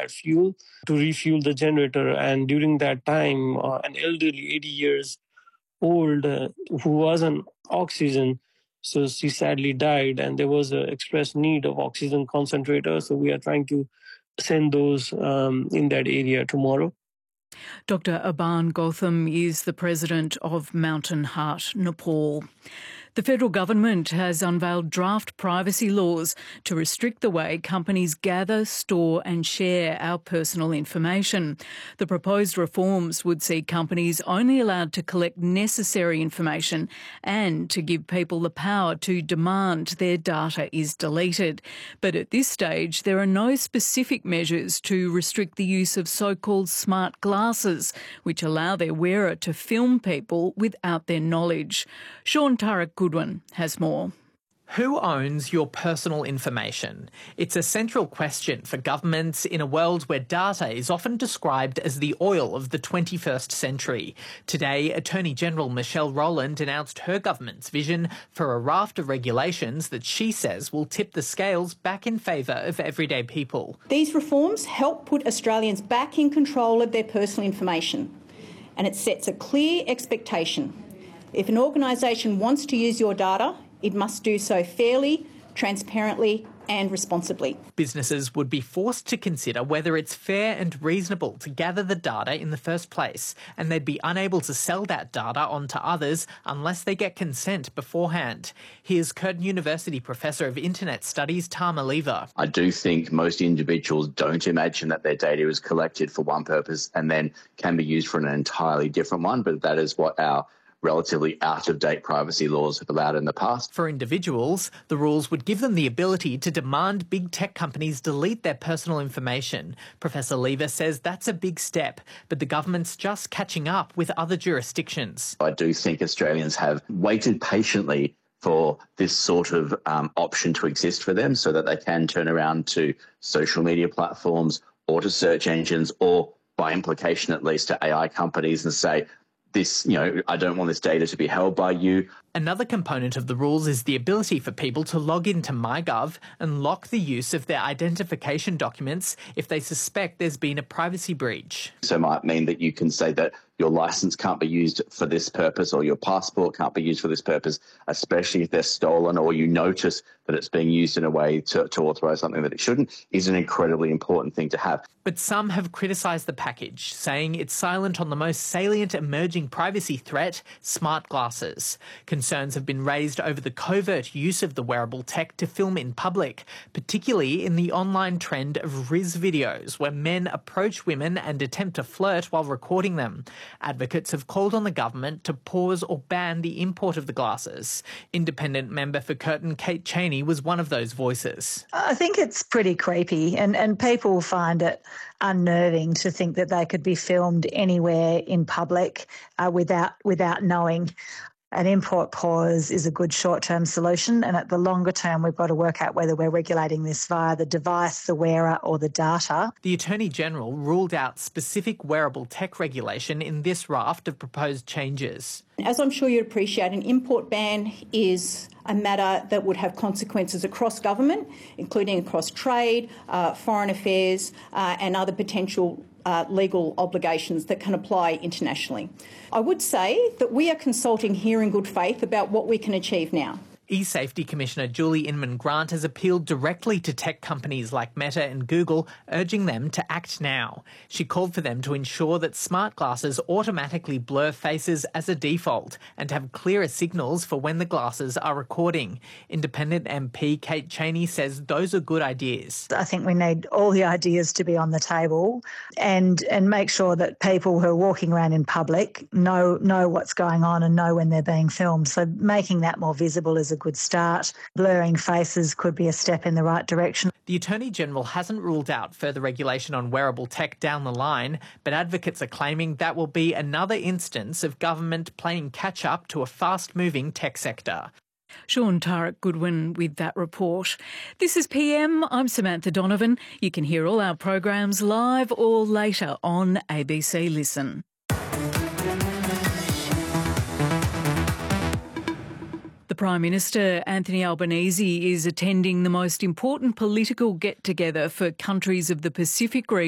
that fuel to refuel the generator. And during that time, an elderly, 80 years old, who was on oxygen, so she sadly died, and there was an express need of oxygen concentrators. So we are trying to send those in that area tomorrow. Dr. Aban Gautam is the president of Mountain Heart Nepal. The federal government has unveiled draft privacy laws to restrict the way companies gather, store and share our personal information. The proposed reforms would see companies only allowed to collect necessary information and to give people the power to demand their data is deleted. But at this stage, there are no specific measures to restrict the use of so-called smart glasses, which allow their wearer to film people without their knowledge. Sean Tarek Goodwin has more. Who owns your personal information? It's a central question for governments in a world where data is often described as the oil of the 21st century. Today, Attorney General Michelle Rowland announced her government's vision for a raft of regulations that she says will tip the scales back in favour of everyday people. These reforms help put Australians back in control of their personal information, and it sets a clear expectation. If an organisation wants to use your data, it must do so fairly, transparently and responsibly. Businesses would be forced to consider whether it's fair and reasonable to gather the data in the first place, and they'd be unable to sell that data on to others unless they get consent beforehand. Here's Curtin University Professor of Internet Studies, Tama Lever. I do think most individuals don't imagine that their data is collected for one purpose and then can be used for an entirely different one, but that is what our relatively out-of-date privacy laws have allowed in the past. For individuals, the rules would give them the ability to demand big tech companies delete their personal information. Professor Lever says that's a big step, but the government's just catching up with other jurisdictions. I do think Australians have waited patiently for this sort of option to exist for them so that they can turn around to social media platforms or to search engines or, by implication at least, to AI companies and say, I don't want this data to be held by you. Another component of the rules is the ability for people to log into MyGov and lock the use of their identification documents if they suspect there's been a privacy breach. So it might mean that you can say that your licence can't be used for this purpose or your passport can't be used for this purpose, especially if they're stolen or you notice that it's being used in a way to authorise something that it shouldn't, is an incredibly important thing to have. But some have criticised the package, saying it's silent on the most salient emerging privacy threat, smart glasses. Concerns have been raised over the covert use of the wearable tech to film in public, particularly in the online trend of Riz videos, where men approach women and attempt to flirt while recording them. Advocates have called on the government to pause or ban the import of the glasses. Independent member for Curtin, Kate Chaney, was one of those voices. I think it's pretty creepy and people find it unnerving to think that they could be filmed anywhere in public without knowing. An import pause is a good short-term solution, and at the longer term we've got to work out whether we're regulating this via the device, the wearer or the data. The Attorney-General ruled out specific wearable tech regulation in this raft of proposed changes. As I'm sure you'd appreciate, an import ban is a matter that would have consequences across government, including across trade, foreign affairs and other potential legal obligations that can apply internationally. I would say that we are consulting here in good faith about what we can achieve now. eSafety Commissioner Julie Inman-Grant has appealed directly to tech companies like Meta and Google, urging them to act now. She called for them to ensure that smart glasses automatically blur faces as a default and have clearer signals for when the glasses are recording. Independent MP Kate Chaney says those are good ideas. I think we need all the ideas to be on the table and make sure that people who are walking around in public know what's going on and know when they're being filmed. So making that more visible is a good start. Blurring faces could be a step in the right direction. The Attorney-General hasn't ruled out further regulation on wearable tech down the line, but advocates are claiming that will be another instance of government playing catch-up to a fast-moving tech sector. Sean Tarek Goodwin with that report. This is PM. I'm Samantha Donovan. You can hear all our programs live or later on ABC Listen. The Prime Minister, Anthony Albanese, is attending the most important political get-together for countries of the Pacific region